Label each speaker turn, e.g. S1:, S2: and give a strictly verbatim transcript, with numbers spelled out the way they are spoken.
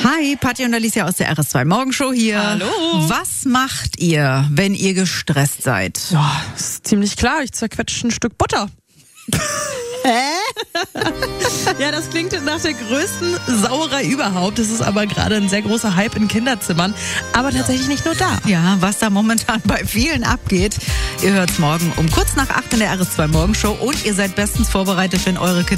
S1: Hi, Patti und Alicia aus der R S zwei Morgenshow hier.
S2: Hallo.
S1: Was macht ihr, wenn ihr gestresst seid?
S2: Ja, ist ziemlich klar. Ich zerquetsche ein Stück Butter.
S1: Hä?
S2: Ja, das klingt nach der größten Sauerei überhaupt. Das ist aber gerade ein sehr großer Hype in Kinderzimmern. Aber tatsächlich nicht nur da.
S1: Ja, was da momentan bei vielen abgeht. Ihr hört's morgen um kurz nach acht in der R S zwei Morgenshow und ihr seid bestens vorbereitet, wenn eure Kids